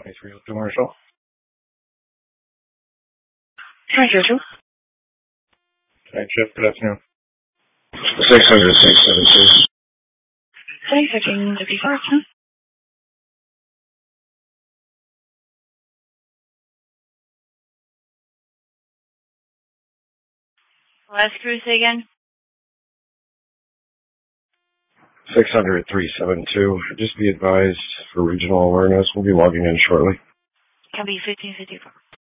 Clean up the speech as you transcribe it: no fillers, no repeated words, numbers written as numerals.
2302 Marshall. Hi, Jojo. Night shift, good afternoon. 600-672. Sorry, searching the before, huh? Last crew, say again. 600-372. Just be advised for regional awareness. We'll be logging in shortly. Can be 1554.